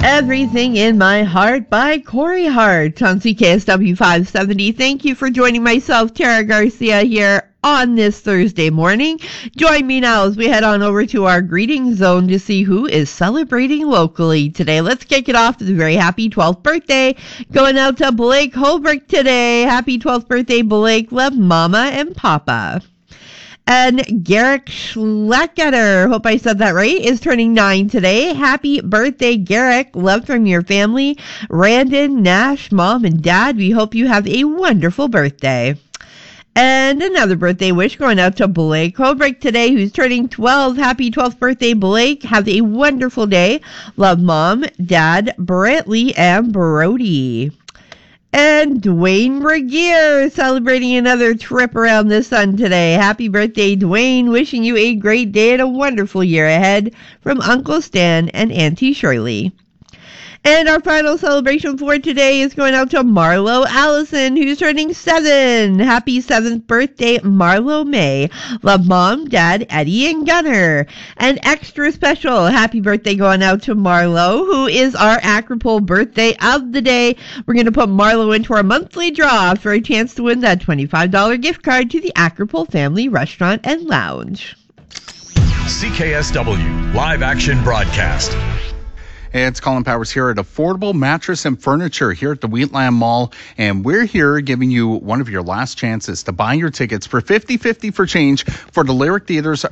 Everything in My Heart by Corey Hart on CKSW 570. Thank you for joining myself, Tara Garcia, here on this Thursday morning. Join me now as we head on over to our greeting zone to see who is celebrating locally today. Let's kick it off with a very happy 12th birthday. Going out to Blake Holbrook today. Happy 12th birthday, Blake. Love Mama and Papa. And Garrick Schleckeder, hope I said that right, is turning 9 today. Happy birthday, Garrick. Love from your family. Randon, Nash, Mom, and Dad. We hope you have a wonderful birthday. And another birthday wish going out to Blake Holbrook today, who's turning 12. Happy 12th birthday, Blake. Have a wonderful day. Love Mom, Dad, Brantley, and Brody. And Dwayne Regier celebrating another trip around the sun today. Happy birthday, Dwayne. Wishing you a great day and a wonderful year ahead from Uncle Stan and Auntie Shirley. And our final celebration for today is going out to Marlo Allison, who's turning 7. Happy 7th birthday, Marlo May. Love Mom, Dad, Eddie, and Gunner. And extra special happy birthday going out to Marlo, who is our Acropole birthday of the day. We're going to put Marlo into our monthly draw for a chance to win that $25 gift card to the Acropole Family Restaurant and Lounge. CKSW Live Action Broadcast. Hey, it's Colin Powers here at Affordable Mattress and Furniture here at the Wheatland Mall, and we're here giving you one of your last chances to buy your tickets for 50-50 for change for the Lyric Theater's